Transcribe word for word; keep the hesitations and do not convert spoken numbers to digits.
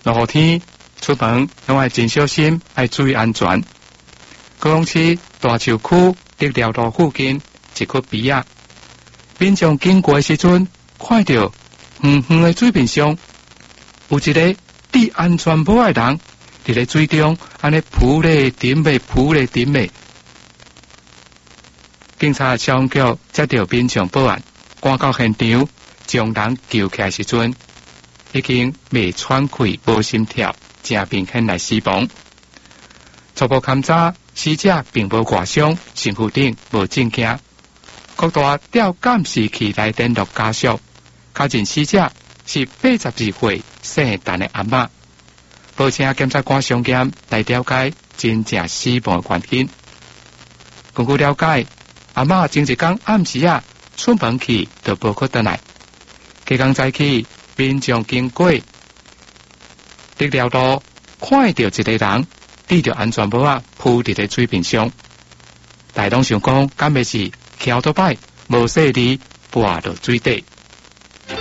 落雨天出门拢爱真小心，爱注意安全。高雄市大树区立寮路附近一窟边仔，民众经过的时阵，看到远远的水面上有一个戴安全帽的人伫咧水中安尼浮咧沉咧浮咧沉咧。警察消防局接到民众报案，赶到现场将人救起来时阵，已经未喘气、无心跳，正明显来死亡。初步勘查，死者并无外伤，身躯顶无证件。各大吊监视器来联络家属，确认死者是八十二岁姓陈的阿嬷。报请检察官详验来了解真正死亡的原因。根据了解，阿嬷前一天暗时啊出门去，就无去回来。隔天早起，民众经过立寮路，看到一个人戴着安全帽啊，浮伫咧水面上。大拢想讲，敢会是桥倒摆无细力，跌落水底。